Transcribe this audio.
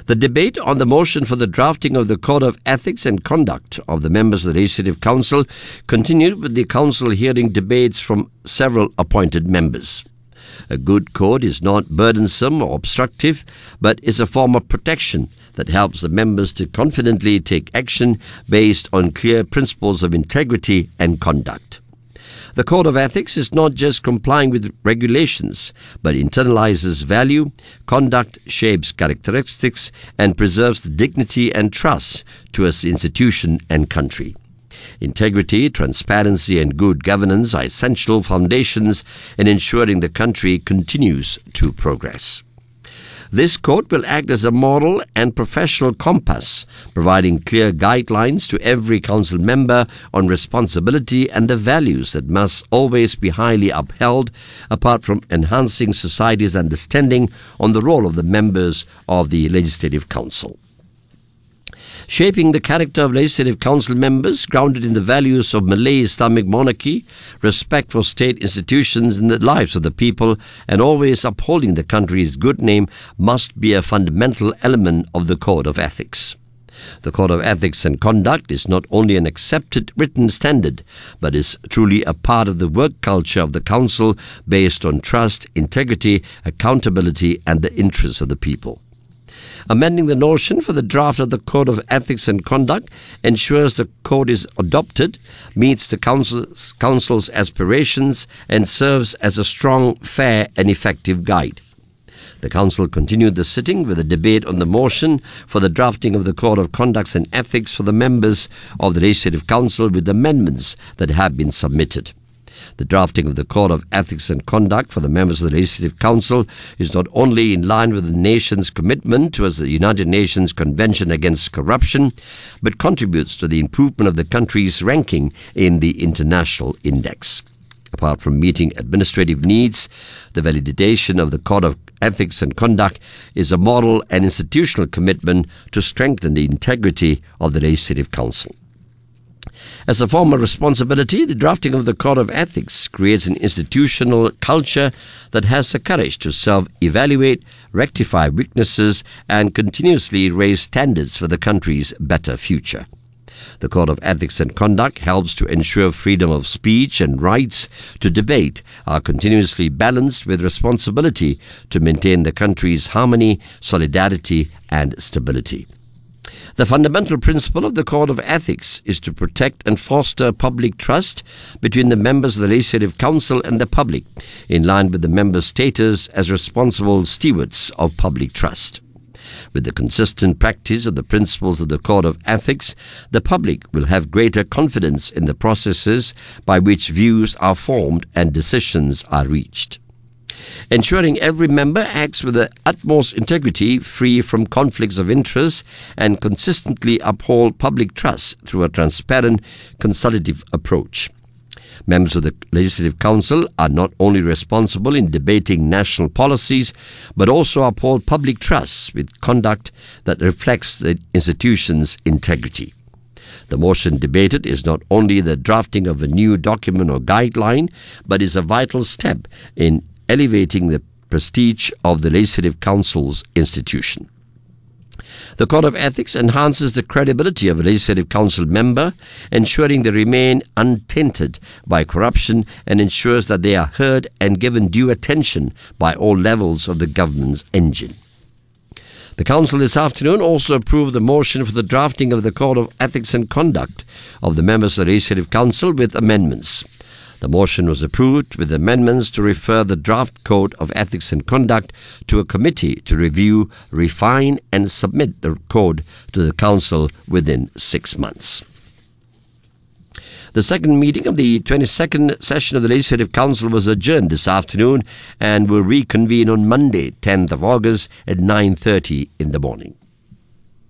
The debate on the motion for the drafting of the Code of Ethics and Conduct of the members of the Legislative Council continued with the Council hearing debates from several appointed members. A good code is not burdensome or obstructive, but is a form of protection that helps the members to confidently take action based on clear principles of integrity and conduct. The Code of Ethics is not just complying with regulations, but internalizes value, conduct shapes characteristics, and preserves the dignity and trust to its institution and country. Integrity, transparency, and good governance are essential foundations in ensuring the country continues to progress. This code will act as a moral and professional compass, providing clear guidelines to every council member on responsibility and the values that must always be highly upheld, apart from enhancing society's understanding on the role of the members of the Legislative Council. Shaping the character of Legislative Council members, grounded in the values of Malay Islamic monarchy, respect for state institutions and the lives of the people, and always upholding the country's good name, must be a fundamental element of the Code of Ethics. The Code of Ethics and Conduct is not only an accepted written standard, but is truly a part of the work culture of the Council based on trust, integrity, accountability, and the interests of the people. Amending the notion for the draft of the Code of Ethics and Conduct ensures the code is adopted, meets the Council's aspirations, and serves as a strong, fair, and effective guide. The Council continued the sitting with a debate on the motion for the drafting of the Code of Conduct and Ethics for the members of the Legislative Council with amendments that have been submitted. The drafting of the Code of Ethics and Conduct for the members of the Legislative Council is not only in line with the nation's commitment towards the United Nations Convention Against Corruption, but contributes to the improvement of the country's ranking in the international index. Apart from meeting administrative needs, the validation of the Code of Ethics and Conduct is a moral and institutional commitment to strengthen the integrity of the Legislative Council. As a form of responsibility, the drafting of the Code of Ethics creates an institutional culture that has the courage to self-evaluate, rectify weaknesses, and continuously raise standards for the country's better future. The Code of Ethics and Conduct helps to ensure freedom of speech and rights to debate are continuously balanced with responsibility to maintain the country's harmony, solidarity, and stability. The fundamental principle of the Code of Ethics is to protect and foster public trust between the members of the Legislative Council and the public, in line with the members' status as responsible stewards of public trust. With the consistent practice of the principles of the Code of Ethics, the public will have greater confidence in the processes by which views are formed and decisions are reached. Ensuring every member acts with the utmost integrity, free from conflicts of interest, and consistently uphold public trust through a transparent, consultative approach. Members of the Legislative Council are not only responsible in debating national policies, but also uphold public trust with conduct that reflects the institution's integrity. The motion debated is not only the drafting of a new document or guideline, but is a vital step in elevating the prestige of the Legislative Council's institution. The Code of Ethics enhances the credibility of a Legislative Council member, ensuring they remain untainted by corruption, and ensures that they are heard and given due attention by all levels of the government's engine. The Council this afternoon also approved the motion for the drafting of the Code of Ethics and Conduct of the members of the Legislative Council with amendments. The motion was approved with amendments to refer the draft Code of Ethics and Conduct to a committee to review, refine, and submit the code to the Council within 6 months. The second meeting of the 22nd session of the Legislative Council was adjourned this afternoon and will reconvene on Monday, 10th of August at 9:30 in the morning.